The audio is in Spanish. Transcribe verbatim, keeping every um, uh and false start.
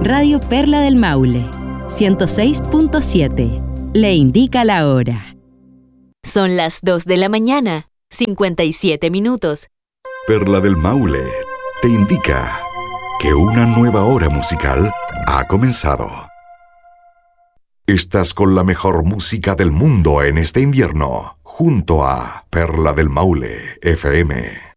Radio Perla del Maule, ciento seis punto siete. Le indica la hora. Son las dos de la mañana, cincuenta y siete minutos. Perla del Maule te indica que una nueva hora musical ha comenzado. Estás con la mejor música del mundo en este invierno, junto a Perla del Maule F M.